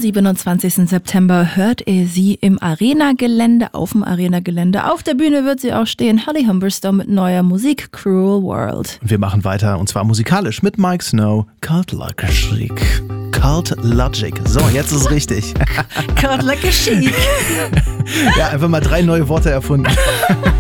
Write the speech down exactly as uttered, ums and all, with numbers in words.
siebenundzwanzigsten September hört ihr sie im Arena-Gelände, auf dem Arena-Gelände. Auf der Bühne wird sie auch stehen, Holly Humberstone mit neuer Musik, Cruel World. Wir machen weiter und zwar musikalisch mit Mike Snow, Cult Like a Chic. Cult Logic. So, jetzt ist es richtig. Cult Like a Chic. Ja, einfach mal drei neue Worte erfunden.